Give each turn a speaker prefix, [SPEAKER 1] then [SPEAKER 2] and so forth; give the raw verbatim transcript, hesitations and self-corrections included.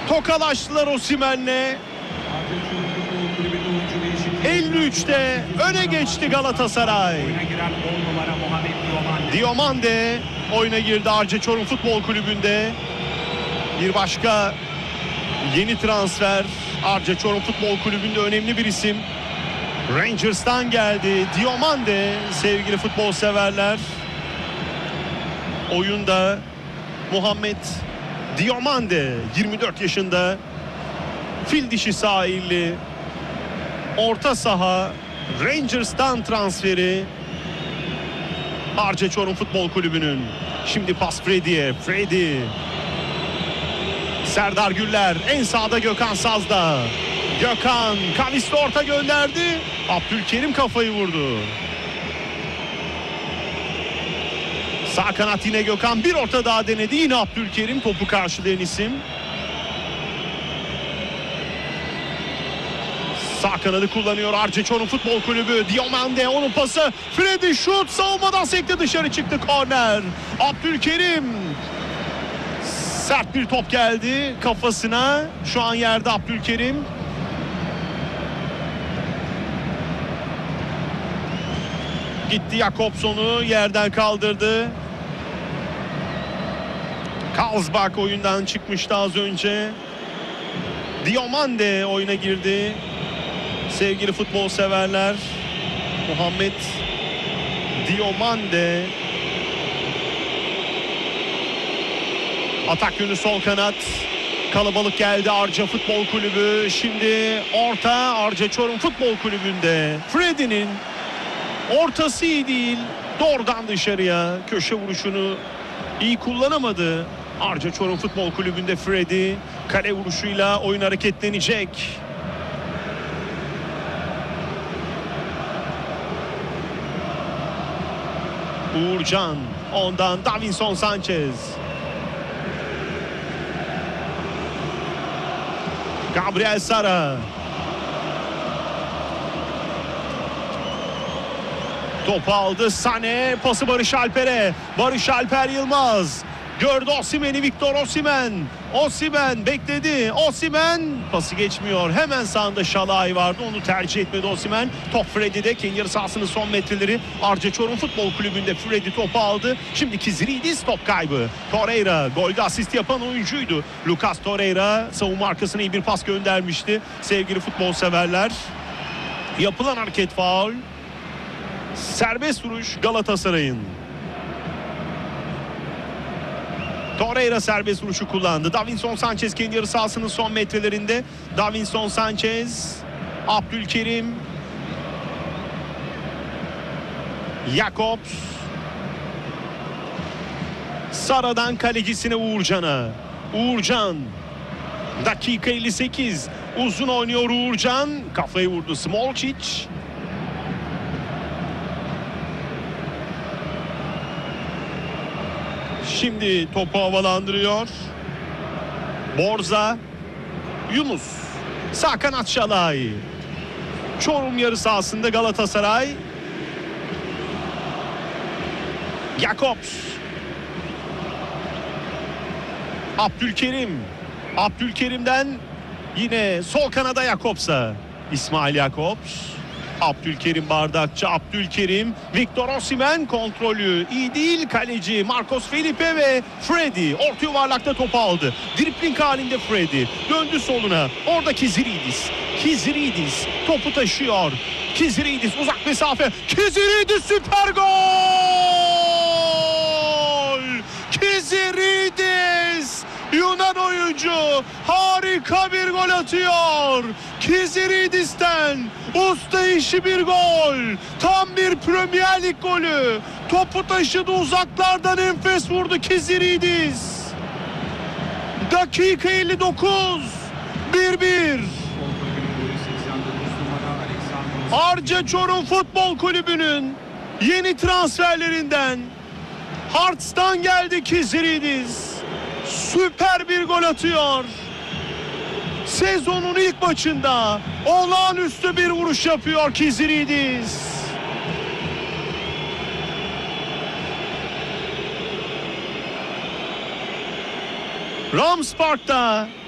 [SPEAKER 1] Tokalaştılar Osimhen'le. elli üçte öne geçti Galatasaray. Diomande oyuna girdi Arca Çorum Futbol Kulübü'nde. Bir başka yeni transfer Arca Çorum Futbol Kulübü'nde önemli bir isim. Rangers'tan geldi Diomande sevgili futbol severler. Oyunda Muhammed Diomande yirmi dört yaşında, fil dişi sahilli, orta saha, Rangers'tan transferi Arca Çorum Futbol Kulübü'nün. Şimdi pas Freddy'ye. Freddy. Serdar Güller en sağda, Gökhan Saz'da. Gökhan kavisli orta gönderdi. Abdülkerim kafayı vurdu. Sağ kanat yine Gökhan, bir orta daha denedi. Yine Abdülkerim topu karşılayan isim. Sağ kanadı kullanıyor Arca Çorum Futbol Kulübü. Diomande, onun pası. Freddy şut, savunmadan sekti, dışarı çıktı, korner. Abdülkerim. Sert bir top geldi kafasına. Şu an yerde Abdülkerim. Gitti Jakobsson'u yerden kaldırdı. Karlsbach oyundan çıkmıştı az önce. Diomande oyuna girdi. Sevgili futbol severler, Muhammed Diomande. Atak yönü sol kanat. Kalabalık geldi Arca Futbol Kulübü. Şimdi orta Arca Çorum Futbol Kulübü'nde. Freddy'nin ortası iyi değil. Doğrudan dışarıya. Köşe vuruşunu iyi kullanamadı Arca Çorum Futbol Kulübü'nde Freddy. Kale vuruşuyla oyun hareketlenecek. Uğurcan, ondan Davinson Sanchez. Gabriel Sara. Topu aldı Sané, pası Barış Alper'e. Barış Alper Yılmaz. Gördü Osimhen'i, Victor Osimhen. Osimhen bekledi. Osimhen pası geçmiyor. Hemen sağında Şalay vardı. Onu tercih etmedi Osimhen. Top Freddy'de, kendi yarı sahasının son metreleri. Arca Çorum Futbol Kulübü'nde Freddy topu aldı. Şimdi Kizilidis top kaybı. Torreira golde asist yapan oyuncuydu. Lucas Torreira savunma arkasına iyi bir pas göndermişti. Sevgili futbol severler, yapılan hareket faul. Serbest vuruş Galatasaray'ın. Torreira serbest vuruşu kullandı. Davinson Sanchez kendi yarı sahasının son metrelerinde. Davinson Sanchez, Abdülkerim, Jakobs, Sara'dan kalecisine Uğurcan'a. Uğurcan, dakika elli sekiz, uzun oynuyor Uğurcan, kafayı vurdu Smolcic. Şimdi topu havalandırıyor Borza. Yunus, sağ kanat Şalay. Çorum yarı sahasında Galatasaray. Jakobs, Abdülkerim. Abdülkerim'den yine sol kanada Jakobs'a. İsmail Jakobs. Abdülkerim Bardakçı, Abdülkerim, Victor Osimhen kontrolü iyi değil, kaleci Marcos Felipe ve Freddy orta yuvarlakta topu aldı. Dripling halinde Freddy döndü soluna, orada Kizilidis. Kizilidis topu taşıyor. Kizilidis uzak mesafe. Kizilidis süper gol! Kizilidis! Yunan oyuncu harika bir gol atıyor. Kizilidis'ten usta işi bir gol. Tam bir Premier Lig golü. Topu taşıdı uzaklardan, enfes vurdu Kizilidis. Dakika elli dokuz. bir bir. Arca Çorum Futbol Kulübü'nün yeni transferlerinden Hearts'tan geldi Kizilidis. Süper bir gol atıyor. Sezonun ilk maçında olağanüstü bir vuruş yapıyor Kizilidis. Rams Park'ta